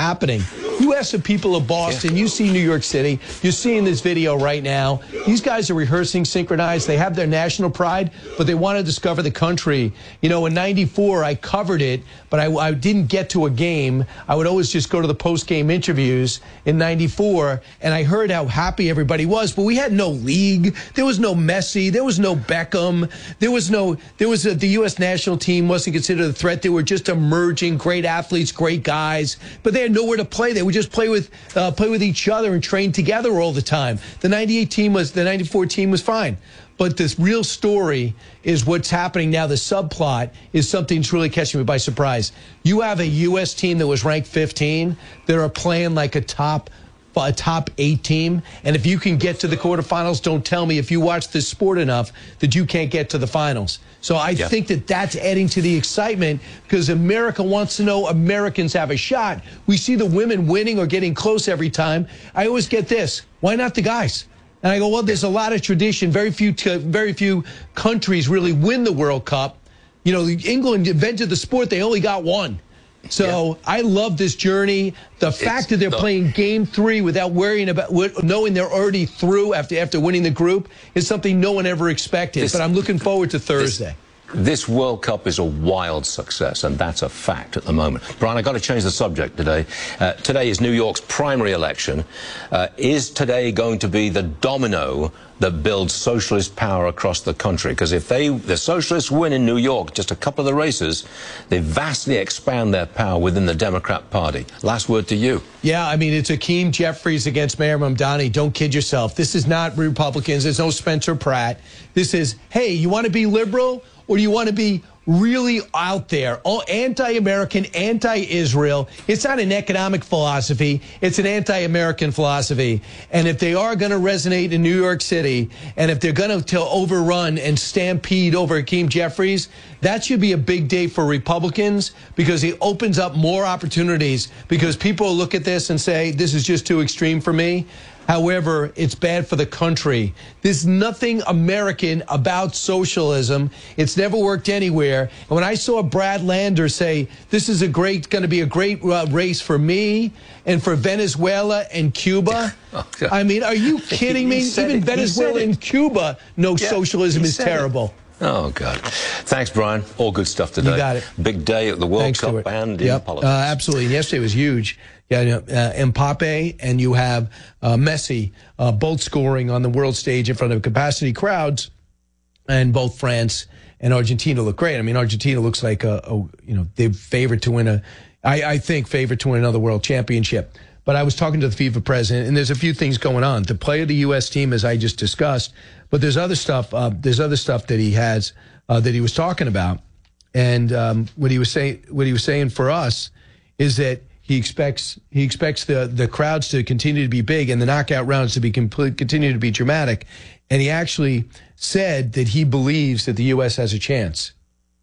happening. You ask the people of Boston, you see New York City, you're seeing this video right now. These guys are rehearsing synchronized. They have their national pride, but they want to discover the country. You know, in '94, I covered it, but I didn't get to a game. I would always just go to the post-game interviews in '94, and I heard how happy everybody was, but we had no league. There was no Messi. There was no Beckham. The U.S. national team wasn't considered a threat. They were just emerging, great athletes, great guys, but they had nowhere to play. They would just play with each other and train together all the time. The '94 team was fine. But this real story is what's happening now. The subplot is something that's really catching me by surprise. You have a U.S. team that was ranked 15 that are playing like a top 8 team. And if you can get to the quarterfinals, don't tell me if you watch this sport enough that you can't get to the finals. So I think that that's adding to the excitement because America wants to know Americans have a shot. We see the women winning or getting close every time. I always get this. Why not the guys? And I go, well, there's a lot of tradition. Very few countries really win the World Cup. You know, England invented the sport. They only got one. So I love this journey. The fact that they're playing Game 3 without worrying about knowing they're already through after winning the group is something no one ever expected. But I'm looking forward to Thursday. This World Cup is a wild success, and that's a fact at the moment. Brian, I've got to change the subject today. Today is New York's primary election. Is today going to be the domino that builds socialist power across the country? Because if the socialists win in New York, just a couple of the races, they vastly expand their power within the Democrat Party. Last word to you. Yeah, I mean, it's Hakeem Jeffries against Mayor Mamdani. Don't kid yourself. This is not Republicans. There's no Spencer Pratt. This is, hey, you want to be liberal or do you want to be really out there, anti-American, anti-Israel? It's not an economic philosophy. It's an anti-American philosophy. And if they are going to resonate in New York City, and if they're going to overrun and stampede over Hakeem Jeffries, that should be a big day for Republicans because it opens up more opportunities because people will look at this and say, this is just too extreme for me. However, it's bad for the country. There's nothing American about socialism. It's never worked anywhere. And when I saw Brad Lander say, this is going to be a great race for me and for Venezuela and Cuba. I mean, are you kidding me? Even Venezuela and Cuba know socialism is terrible. Oh, God. Thanks, Brian. All good stuff today. You got it. Big day at the World Cup and in politics. Absolutely. And yesterday was huge. Yeah, Mbappe and you have Messi both scoring on the world stage in front of capacity crowds, and both France and Argentina look great. I mean, Argentina looks like they're favored to win I think favored to win another world championship. But I was talking to the FIFA president, and there's a few things going on. The play of the U.S. team, as I just discussed, but there's other stuff. There's other stuff that he has that he was talking about, and what he was saying for us is that he expects the crowds to continue to be big and the knockout rounds to be continue to be dramatic, and he actually said that he believes that the U.S. has a chance.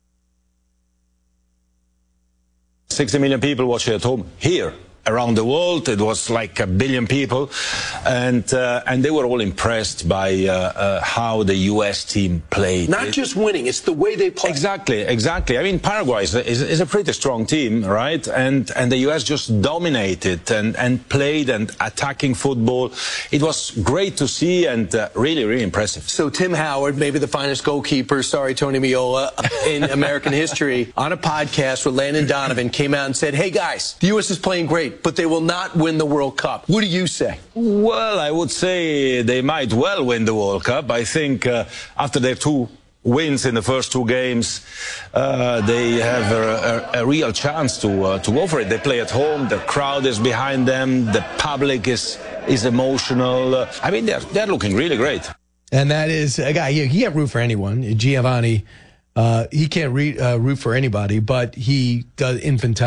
60 million people watching at home here. Around the world, it was like 1 billion people, and they were all impressed by how the U.S. team played. Not just winning, it's the way they play. Exactly. I mean, Paraguay is a pretty strong team, right? And the U.S. just dominated and played and attacking football. It was great to see and really, really impressive. So Tim Howard, maybe the finest goalkeeper, sorry, Tony Meola, in American history, on a podcast with Landon Donovan, came out and said, hey, guys, the U.S. is playing great, but they will not win the World Cup. What do you say? Well, I would say they might well win the World Cup. I think after their 2 wins in the first 2 games, they have a real chance to go for it. They play at home. The crowd is behind them. The public is emotional. I mean, they're looking really great. And that is a guy, he can't root for anyone. Giovanni, he can't root for anybody, but he does.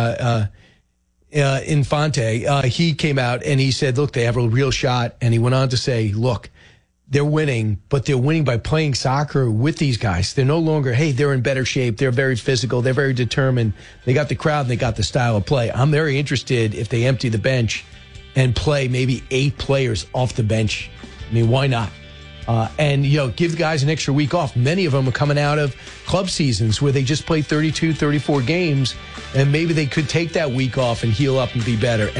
Infante, he came out and he said, look, they have a real shot. And he went on to say, look, they're winning, but they're winning by playing soccer with these guys. They're no longer, hey, they're in better shape. They're very physical. They're very determined. They got the crowd and they got the style of play. I'm very interested if they empty the bench and play maybe 8 players off the bench. I mean, why not? And, give guys an extra week off. Many of them are coming out of club seasons where they just play 32, 34 games, and maybe they could take that week off and heal up and be better.